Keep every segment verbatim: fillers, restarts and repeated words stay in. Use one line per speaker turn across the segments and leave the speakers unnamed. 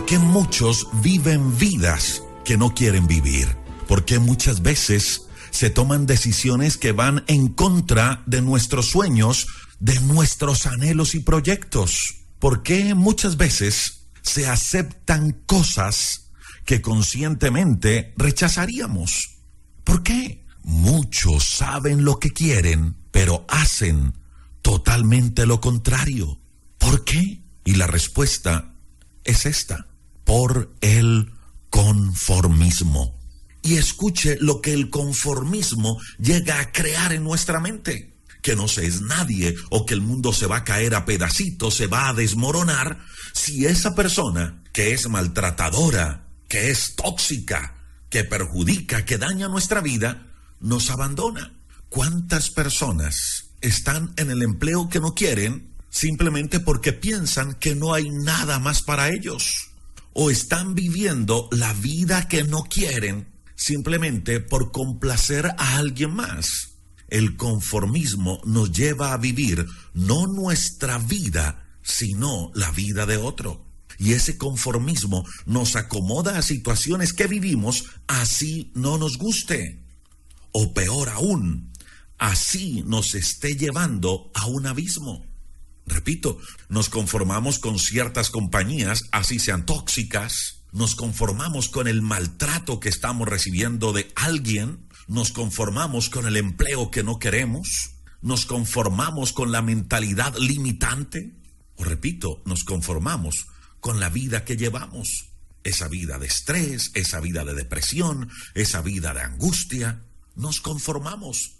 qué muchos viven vidas que no quieren vivir? ¿Por qué muchas veces se toman decisiones que van en contra de nuestros sueños, de nuestros anhelos y proyectos? ¿Por qué muchas veces se aceptan cosas que conscientemente rechazaríamos? ¿Por qué? Muchos saben lo que quieren, pero hacen totalmente lo contrario. ¿Por qué? Y la respuesta es esta: por el conformismo. Y escuche lo que el conformismo llega a crear en nuestra mente: que no se es nadie, o que el mundo se va a caer a pedacitos, se va a desmoronar si esa persona que es maltratadora, que es tóxica, que perjudica, que daña nuestra vida, nos abandona. ¿Cuántas personas están en el empleo que no quieren simplemente porque piensan que no hay nada más para ellos? O están viviendo la vida que no quieren simplemente por complacer a alguien más. El conformismo nos lleva a vivir no nuestra vida, sino la vida de otro. Y ese conformismo nos acomoda a situaciones que vivimos así no nos guste. O peor aún, así nos esté llevando a un abismo. Repito, nos conformamos con ciertas compañías, así sean tóxicas. Nos conformamos con el maltrato que estamos recibiendo de alguien. Nos conformamos con el empleo que no queremos. Nos conformamos con la mentalidad limitante. O repito, nos conformamos con la vida que llevamos. Esa vida de estrés, esa vida de depresión, esa vida de angustia. Nos conformamos.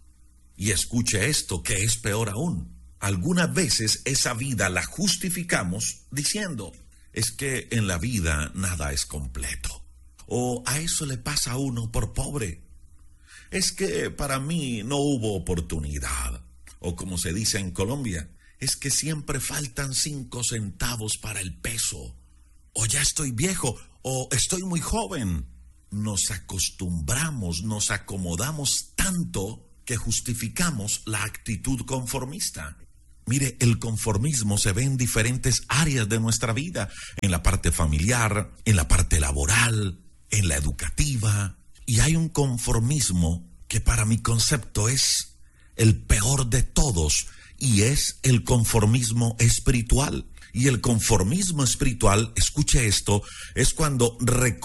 Y escuche esto, que es peor aún. Algunas veces esa vida la justificamos diciendo: es que en la vida nada es completo. O a eso le pasa a uno por pobre. Es que para mí no hubo oportunidad. O como se dice en Colombia, es que siempre faltan cinco centavos para el peso. O ya estoy viejo, o estoy muy joven. Nos acostumbramos, nos acomodamos tanto que justificamos la actitud conformista. Mire, el conformismo se ve en diferentes áreas de nuestra vida, en la parte familiar, en la parte laboral, en la educativa, y hay un conformismo que para mi concepto es el peor de todos, y es el conformismo espiritual. Y el conformismo espiritual, escuche esto, es cuando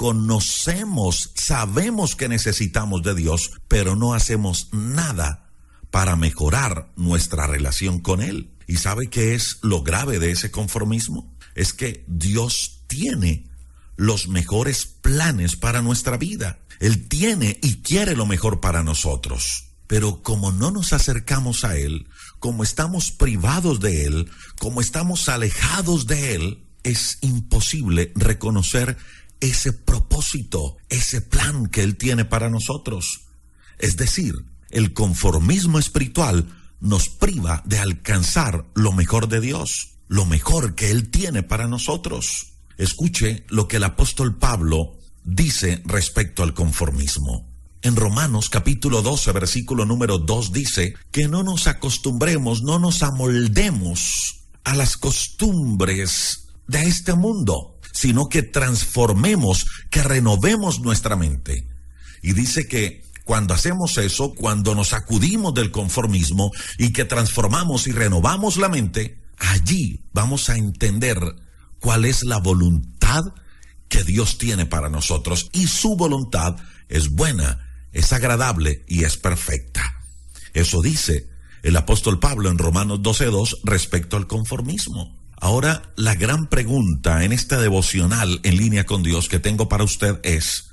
reconocemos, sabemos que necesitamos de Dios, pero no hacemos nada para mejorar nuestra relación con Él. ¿Y sabe qué es lo grave de ese conformismo? Es que Dios tiene los mejores planes para nuestra vida. Él tiene y quiere lo mejor para nosotros. Pero como no nos acercamos a Él, como estamos privados de Él, como estamos alejados de Él, es imposible reconocer ese propósito, ese plan que Él tiene para nosotros. Es decir, el conformismo espiritual nos priva de alcanzar lo mejor de Dios, lo mejor que Él tiene para nosotros. Escuche lo que el apóstol Pablo dice respecto al conformismo. En Romanos capítulo doce, versículo número dos dice que no nos acostumbremos, no nos amoldemos a las costumbres de este mundo, sino que transformemos, que renovemos nuestra mente. Y dice que cuando hacemos eso, cuando nos sacudimos del conformismo y que transformamos y renovamos la mente, allí vamos a entender cuál es la voluntad que Dios tiene para nosotros. Y su voluntad es buena, es agradable y es perfecta. Eso dice el apóstol Pablo en Romanos doce dos respecto al conformismo. Ahora, la gran pregunta en este devocional en línea con Dios que tengo para usted es: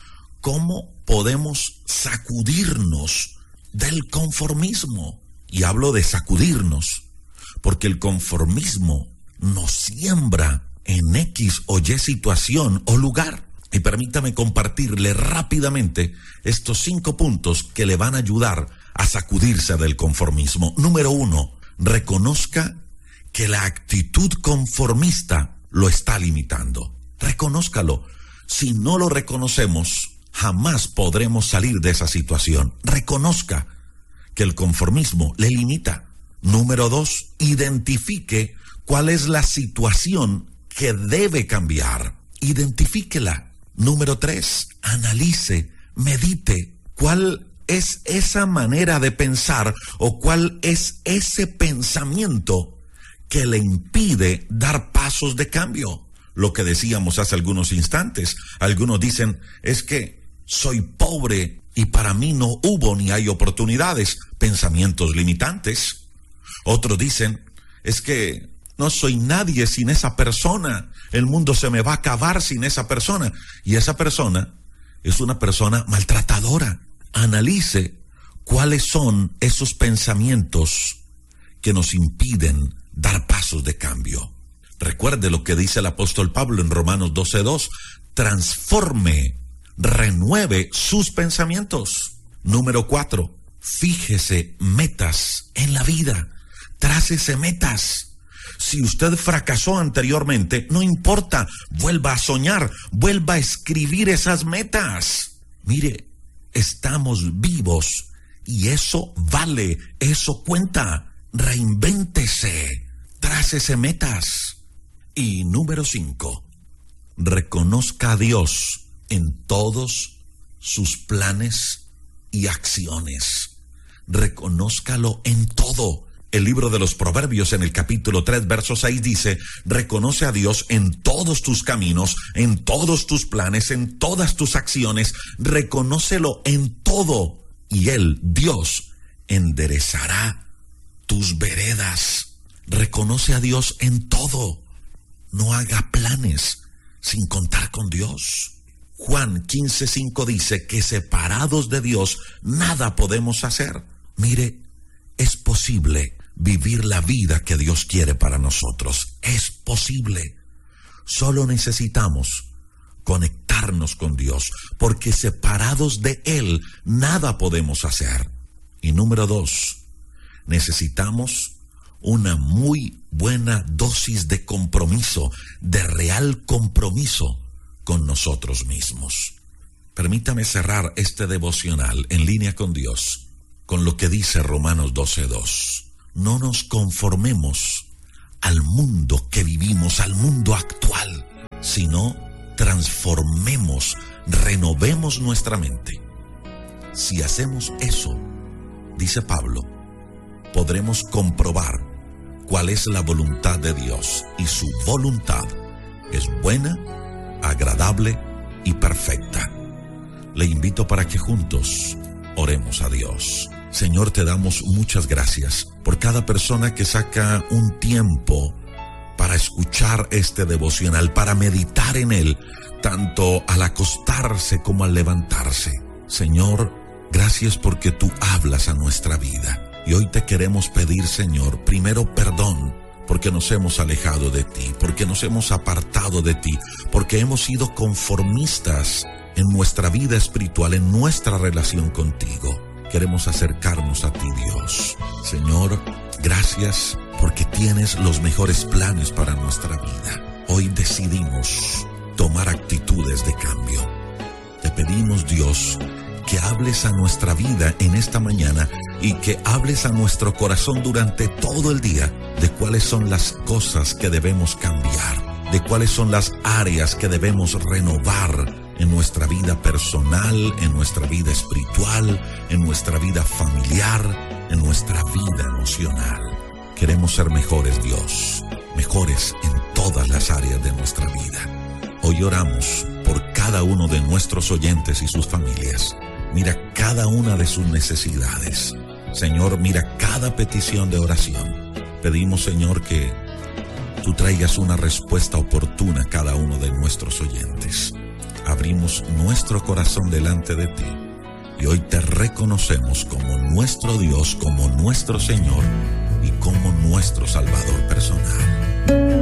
¿cómo podemos sacudirnos del conformismo? Y hablo de sacudirnos, porque el conformismo nos siembra en X o Y situación o lugar. Y permítame compartirle rápidamente estos cinco puntos que le van a ayudar a sacudirse del conformismo. Número uno, reconozca que la actitud conformista lo está limitando. Reconózcalo. Si no lo reconocemos, jamás podremos salir de esa situación. Reconozca que el conformismo le limita. Número dos, identifique cuál es la situación que debe cambiar. identifíquela. Número tres, analice, medite cuál es esa manera de pensar o cuál es ese pensamiento que le impide dar pasos de cambio. Lo que decíamos hace algunos instantes, algunos dicen, es que soy pobre y para mí no hubo ni hay oportunidades, pensamientos limitantes. Otros dicen, es que no soy nadie sin esa persona, el mundo se me va a acabar sin esa persona. Y esa persona es una persona maltratadora. Analice cuáles son esos pensamientos que nos impiden dar pasos de cambio. Recuerde lo que dice el apóstol Pablo en Romanos doce dos, transforme, renueve sus pensamientos. Número cuatro, fíjese metas en la vida, trácese metas. Si usted fracasó anteriormente, no importa, vuelva a soñar, vuelva a escribir esas metas. Mire, estamos vivos y eso vale, eso cuenta. Reinvéntese, trácese metas. Y número cinco, reconozca a Dios en todos sus planes y acciones. Reconózcalo en todo. El libro de los Proverbios en el capítulo tres, verso seis dice, reconoce a Dios en todos tus caminos, en todos tus planes, en todas tus acciones, reconócelo en todo, y Él, Dios, enderezará tus veredas. Reconoce a Dios en todo. No haga planes sin contar con Dios. Juan quince cinco dice que separados de Dios nada podemos hacer. Mire, es posible vivir la vida que Dios quiere para nosotros. Es posible. Solo necesitamos conectarnos con Dios, porque separados de Él nada podemos hacer. Y número dos, necesitamos una muy buena dosis de compromiso, de real compromiso con nosotros mismos. Permítame cerrar este devocional en línea con Dios, con lo que dice Romanos doce dos. No nos conformemos al mundo que vivimos, al mundo actual, sino transformemos, renovemos nuestra mente. Si hacemos eso, dice Pablo, podremos comprobar cuál es la voluntad de Dios, y su voluntad es buena, agradable y perfecta. Le invito para que juntos oremos a Dios. Señor, te damos muchas gracias por cada persona que saca un tiempo para escuchar este devocional, para meditar en él, tanto al acostarse como al levantarse. Señor, gracias porque tú hablas a nuestra vida. Y hoy te queremos pedir, Señor, primero perdón, porque nos hemos alejado de ti, porque nos hemos apartado de ti, porque hemos sido conformistas en nuestra vida espiritual, en nuestra relación contigo. Queremos acercarnos a ti, Dios. Señor, gracias porque tienes los mejores planes para nuestra vida. Hoy decidimos tomar actitudes de cambio. Te pedimos, Dios, que hables a nuestra vida en esta mañana y que hables a nuestro corazón durante todo el día de cuáles son las cosas que debemos cambiar, de cuáles son las áreas que debemos renovar en nuestra vida personal, en nuestra vida espiritual, en nuestra vida familiar, en nuestra vida emocional. Queremos ser mejores, Dios, mejores en todas las áreas de nuestra vida. Hoy oramos por cada uno de nuestros oyentes y sus familias. Mira cada una de sus necesidades. Señor, mira cada petición de oración. Pedimos, Señor, que tú traigas una respuesta oportuna a cada uno de nuestros oyentes. Abrimos nuestro corazón delante de ti y hoy te reconocemos como nuestro Dios, como nuestro Señor y como nuestro Salvador personal.